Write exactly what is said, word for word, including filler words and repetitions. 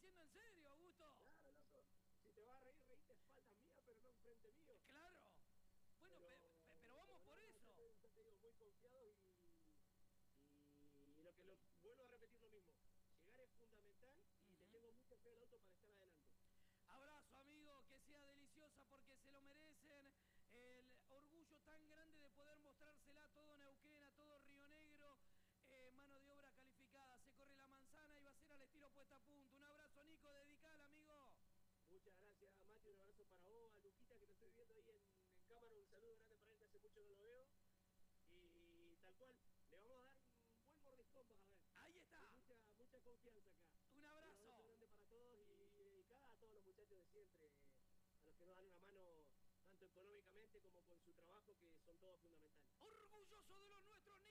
diciendo en serio, Augusto. Claro, loco. Si te vas a reír, reíte a espaldas mías, pero no enfrente mío. Claro. Bueno, pero, pe, pe, pero vamos pero por no, no, eso. Yo te, yo te digo, muy confiado y, y lo que lo, vuelvo a repetir lo mismo. Llegar es fundamental y uh-huh. le tengo mucha fe al auto para estar adelante. Abrazo, amigo, que sea deliciosa porque se lo merecen. El orgullo tan grande de poder mostrársela a todo Neuquén, a todo Río Negro. Eh, mano de obra calificada, se corre la manzana y va a ser al estilo puesta a punto. Un abrazo, Nico, dedicado, amigo. Muchas gracias, Mati, un abrazo para vos, a Luquita, que lo estoy viendo ahí en, en cámara, un saludo grande para él, que hace mucho que lo veo. Y tal cual, le vamos a dar un buen mordiscón, vas a ver. Ahí está. Hay mucha, mucha confianza acá. Un abrazo. Un abrazo grande para todos y dedicada a todos los muchachos de siempre, a los que nos dan una mano tanto económicamente como con su trabajo, que son todos fundamentales. Orgulloso de los nuestros.